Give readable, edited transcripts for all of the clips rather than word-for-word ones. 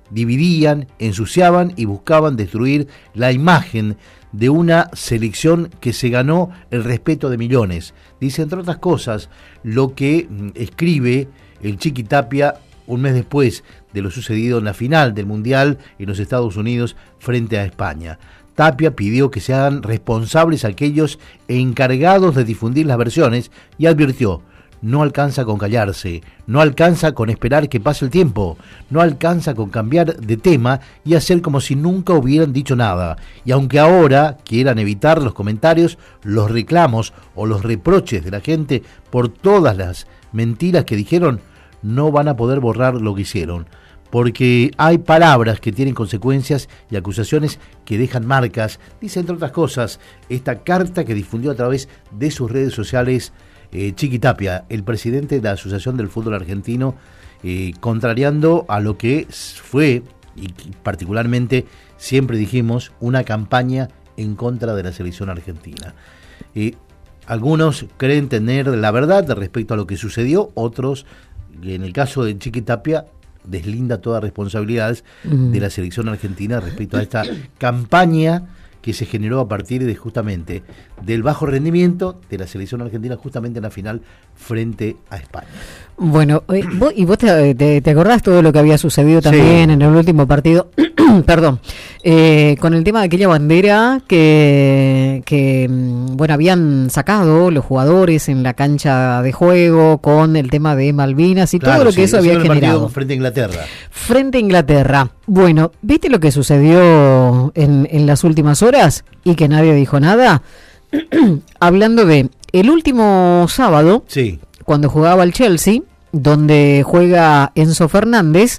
dividían, ensuciaban y buscaban destruir la imagen de una selección que se ganó el respeto de millones. Dice, entre otras cosas, lo que escribe el Chiqui Tapia un mes después de lo sucedido en la final del Mundial en los Estados Unidos frente a España. Tapia pidió que se hagan responsables aquellos encargados de difundir las versiones y advirtió: no alcanza con callarse, no alcanza con esperar que pase el tiempo, no alcanza con cambiar de tema y hacer como si nunca hubieran dicho nada. Y aunque ahora quieran evitar los comentarios, los reclamos o los reproches de la gente por todas las mentiras que dijeron, no van a poder borrar lo que hicieron. Porque hay palabras que tienen consecuencias y acusaciones que dejan marcas, dice entre otras cosas esta carta que difundió a través de sus redes sociales Chiqui Tapia, el presidente de la Asociación del Fútbol Argentino, contrariando a lo que fue, y particularmente siempre dijimos, una campaña en contra de la selección argentina. Algunos creen tener la verdad respecto a lo que sucedió, otros, en el caso de Chiqui Tapia, deslinda todas responsabilidades de la selección argentina respecto a esta campaña que se generó a partir de justamente del bajo rendimiento de la selección argentina justamente en la final frente a España. Bueno, vos te acordás todo lo que había sucedido también en el último partido, perdón, con el tema de aquella bandera que bueno, habían sacado los jugadores en la cancha de juego con el tema de Malvinas y todo lo que eso había generado. Frente a Inglaterra. Frente a Inglaterra. Bueno, ¿viste lo que sucedió en las últimas horas y que nadie dijo nada? Hablando de el último sábado, cuando jugaba el Chelsea, donde juega Enzo Fernández,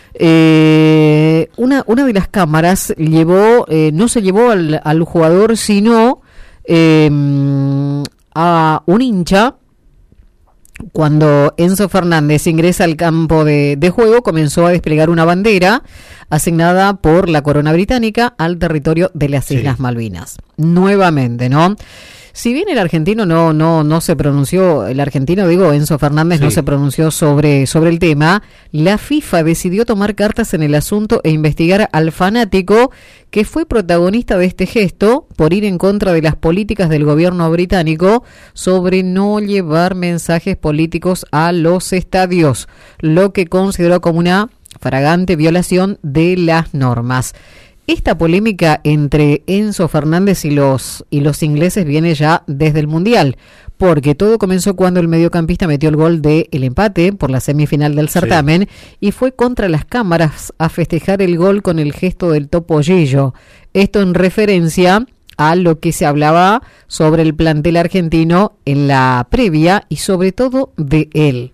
una de las cámaras no se llevó al jugador, sino a un hincha. Cuando Enzo Fernández ingresa al campo de juego, comenzó a desplegar una bandera asignada por la corona británica al territorio de las Islas Malvinas. Nuevamente, ¿no? Si bien el argentino no se pronunció, Enzo Fernández no se pronunció sobre el tema, la FIFA decidió tomar cartas en el asunto e investigar al fanático que fue protagonista de este gesto por ir en contra de las políticas del gobierno británico sobre no llevar mensajes políticos a los estadios, lo que consideró como una flagrante violación de las normas. Esta polémica entre Enzo Fernández y los ingleses viene ya desde el Mundial, porque todo comenzó cuando el mediocampista metió el gol del empate por la semifinal del certamen y fue contra las cámaras a festejar el gol con el gesto del topollillo. Esto en referencia a lo que se hablaba sobre el plantel argentino en la previa y sobre todo de él.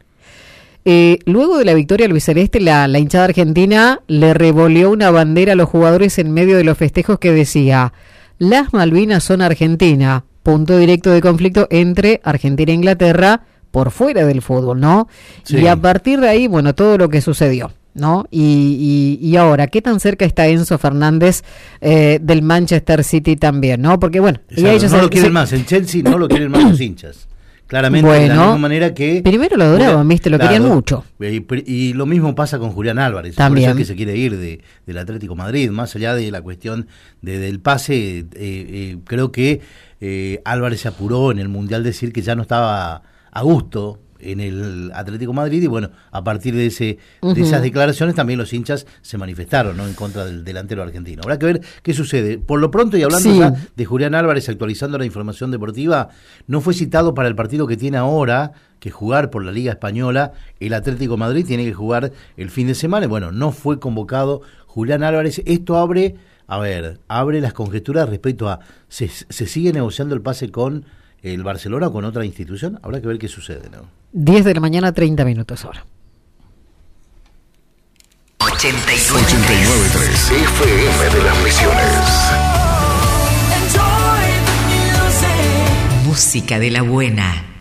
Luego de la victoria albiceleste, la hinchada argentina le revoleó una bandera a los jugadores en medio de los festejos que decía: las Malvinas son Argentina, punto directo de conflicto entre Argentina e Inglaterra por fuera del fútbol, ¿no? Y a partir de ahí, bueno, todo lo que sucedió, ¿no? Y ahora, ¿qué tan cerca está Enzo Fernández del Manchester City también, ¿no? Porque bueno, y ellos no lo quieren más, en Chelsea no lo quieren más los hinchas. Claramente, de la misma manera que... Primero lo adoraban, ¿viste? Lo querían mucho. Y lo mismo pasa con Julián Álvarez. También. Por eso es que se quiere ir del Atlético Madrid. Más allá de la cuestión del pase, creo que Álvarez se apuró en el Mundial decir que ya no estaba a gusto en el Atlético Madrid y bueno, a partir de esas declaraciones también los hinchas se manifestaron, ¿no?, en contra del delantero argentino. Habrá que ver qué sucede. Por lo pronto, y hablando ya de Julián Álvarez, actualizando la información deportiva, no fue citado para el partido que tiene ahora que jugar por la Liga Española. El Atlético Madrid tiene que jugar el fin de semana y bueno, no fue convocado Julián Álvarez. Esto abre las conjeturas respecto a se sigue negociando el pase con el Barcelona o con otra institución. Habrá que ver qué sucede, ¿no? 10 de la mañana, 30 minutos ahora. 89.3 FM de las Misiones. Música de la buena.